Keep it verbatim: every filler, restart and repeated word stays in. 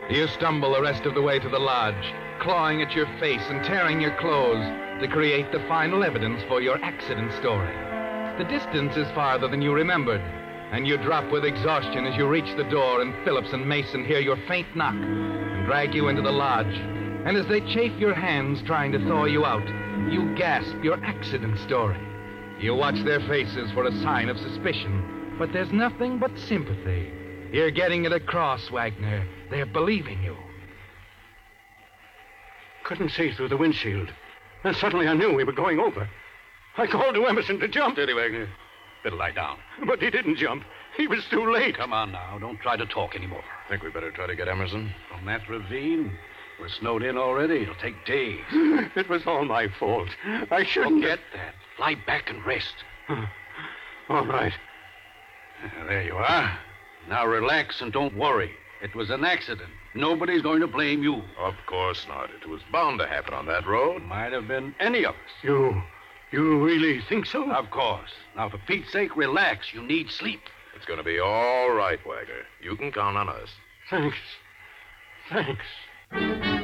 You stumble the rest of the way to the lodge, clawing at your face and tearing your clothes to create the final evidence for your accident story. The distance is farther than you remembered, and you drop with exhaustion as you reach the door and Phillips and Mason hear your faint knock and drag you into the lodge. And as they chafe your hands trying to thaw you out, you gasp your accident story. You watch their faces for a sign of suspicion, but there's nothing but sympathy. You're getting it across, Wagner. They're believing you. Couldn't see through the windshield. Then suddenly I knew we were going over. I called to Emerson to jump. Steady, Wagner. Better lie down. But he didn't jump. He was too late. Come on now. Don't try to talk anymore. Think we better try to get Emerson? From that ravine, we're snowed in already. It'll take days. It was all my fault. I shouldn't... Forget that. Lie back and rest. All right. There you are. Now relax and don't worry. It was an accident. Nobody's going to blame you. Of course not. It was bound to happen on that road. Might have been any of us. You... you really think so? Of course. Now, for Pete's sake, relax. You need sleep. It's going to be all right, Wagner. You can count on us. Thanks. Thanks.